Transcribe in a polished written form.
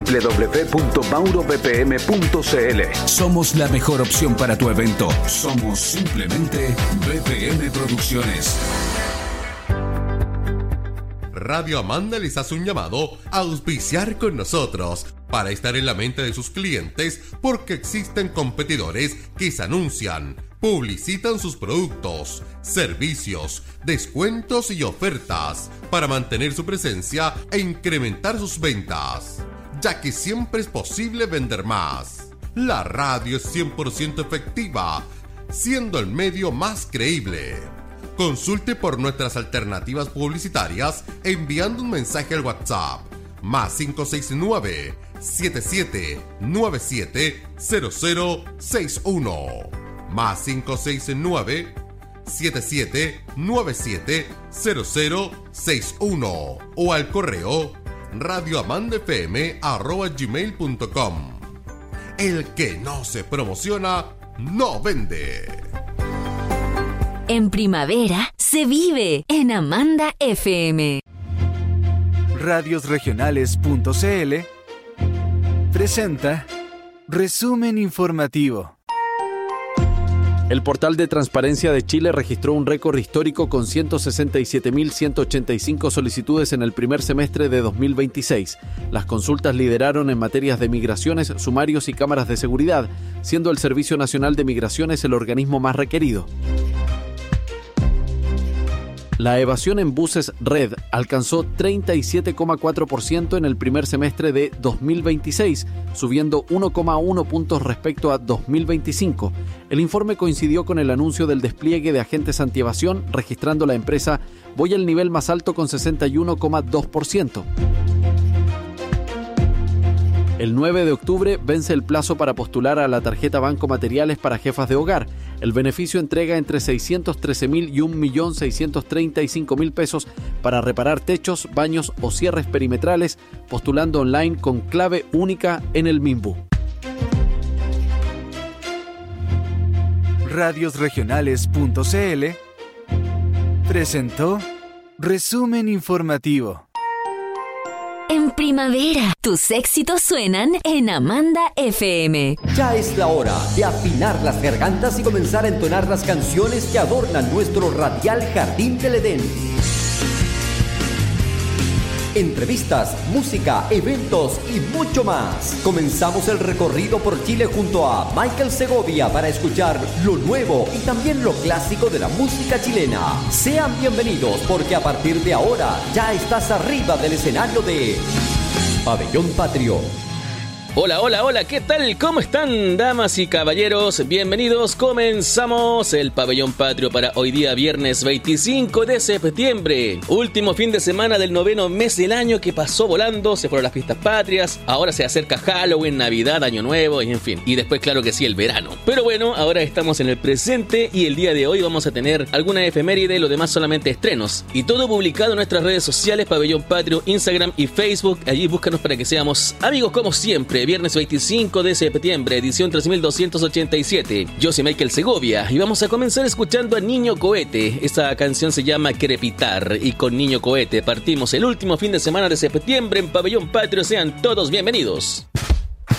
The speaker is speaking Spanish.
www.maurovpm.cl. Somos la mejor opción para tu evento. Somos simplemente BPM Producciones. Radio Amanda les hace un llamado a auspiciar con nosotros para estar en la mente de sus clientes, porque existen competidores que se anuncian, publicitan sus productos, servicios, descuentos y ofertas para mantener su presencia e incrementar sus ventas, ya que siempre es posible vender más. La radio es 100% efectiva, siendo el medio más creíble. Consulte por nuestras alternativas publicitarias enviando un mensaje al WhatsApp más 569-7797-0061 más 569-7797-0061 o al correo radioamandafm@gmail.com. El que no se promociona, no vende. En primavera se vive en Amanda FM. Radiosregionales.cl presenta Resumen Informativo. El portal de Transparencia de Chile registró un récord histórico con 167.185 solicitudes en el primer semestre de 2026. Las consultas lideraron en materias de migraciones, sumarios y cámaras de seguridad, siendo el Servicio Nacional de Migraciones el organismo más requerido. La evasión en buses Red alcanzó 37,4% en el primer semestre de 2026, subiendo 1,1 puntos respecto a 2025. El informe coincidió con el anuncio del despliegue de agentes antievasión, registrando la empresa Voy al nivel más alto con 61,2%. El 9 de octubre vence el plazo para postular a la tarjeta Banco Materiales para jefas de hogar. El beneficio entrega entre 613.000 y 1.635.000 pesos para reparar techos, baños o cierres perimetrales, postulando online con clave única en el Minbu. Radiosregionales.cl presentó Resumen Informativo. En primavera, tus éxitos suenan en Amanda FM. Ya es la hora de afinar las gargantas y comenzar a entonar las canciones que adornan nuestro radial jardín del Edén. Entrevistas, música, eventos y mucho más. Comenzamos el recorrido por Chile junto a Michael Segovia para escuchar lo nuevo y también lo clásico de la música chilena. Sean bienvenidos, porque a partir de ahora ya estás arriba del escenario de Pabellón Patrio. Hola, hola, hola, ¿qué tal? ¿Cómo están, damas y caballeros? Bienvenidos, comenzamos el Pabellón Patrio para hoy día viernes 25 de septiembre. Último fin de semana del noveno mes del año que pasó volando, se fueron las fiestas patrias, ahora se acerca Halloween, Navidad, Año Nuevo, y en fin. Y después, claro que sí, el verano. Pero bueno, ahora estamos en el presente y el día de hoy vamos a tener alguna efeméride, lo demás solamente estrenos. Y todo publicado en nuestras redes sociales, Pabellón Patrio, Instagram y Facebook. Allí búscanos para que seamos amigos como siempre. Viernes 25 de septiembre, edición 3287. Yo soy Michael Segovia y vamos a comenzar escuchando a Niño Cohete. Esta canción se llama Crepitar y con Niño Cohete partimos el último fin de semana de septiembre en Pabellón Patrio. Sean todos bienvenidos.